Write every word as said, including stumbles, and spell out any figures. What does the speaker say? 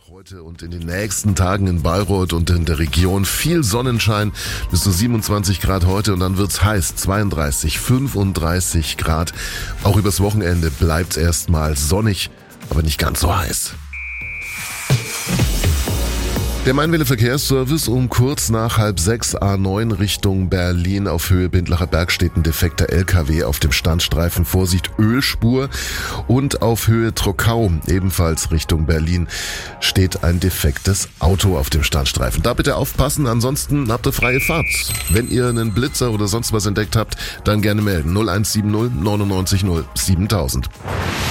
Heute und in den nächsten Tagen in Bayreuth und in der Region viel Sonnenschein, bis zu siebenundzwanzig Grad heute und dann wird's heiß, zweiunddreißig, fünfunddreißig Grad. Auch übers Wochenende bleibt's erstmal sonnig, aber nicht ganz so heiß. Der Mainwelle Verkehrsservice um kurz nach halb sechs A neun Richtung Berlin auf Höhe Bindlacher Berg steht ein defekter L K W auf dem Standstreifen. Vorsicht, Ölspur. Und auf Höhe Trockau, ebenfalls Richtung Berlin, steht ein defektes Auto auf dem Standstreifen. Da bitte aufpassen, ansonsten habt ihr freie Fahrt. Wenn ihr einen Blitzer oder sonst was entdeckt habt, dann gerne melden. null eins sieben null neunundneunzig null siebentausend.